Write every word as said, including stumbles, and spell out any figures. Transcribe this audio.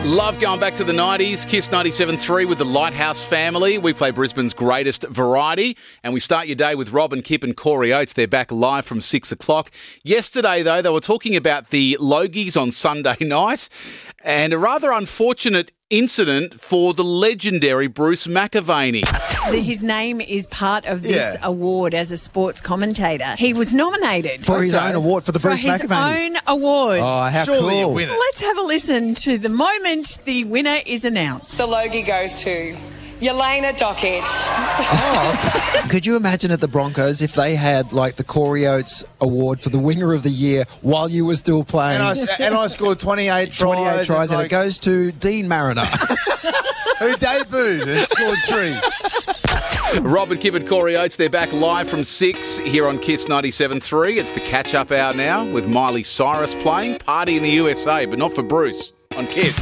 Love going back to the nineties. Kiss ninety-seven point three with the Lighthouse family. We play Brisbane's greatest variety. And we start your day with Robin Kipp and Corey Oates. They're back live from six o'clock. Yesterday, though, they were talking about the Logies on Sunday night and a rather unfortunate incident for the legendary Bruce McAvaney. His name is part of this Yeah. award as a sports commentator. He was nominated For his Okay. own award, for the for Bruce his McAvaney. own award. Oh, how Surely you cool. win it. Let's have a listen to the moment the winner is announced. The Logie goes to Yelena Dockett. Could you imagine at the Broncos if they had, like, the Corey Oates Award for the winger of the year while you were still playing? And I, and I scored twenty-eight tries. twenty-eight tries, and like, it goes to Dean Mariner. who debuted and scored three. Robin Kipp and Corey Oates, they're back live from six here on Kiss ninety-seven point three. It's the catch-up hour now with Miley Cyrus playing. Party in the U S A, but not for Bruce on Kiss.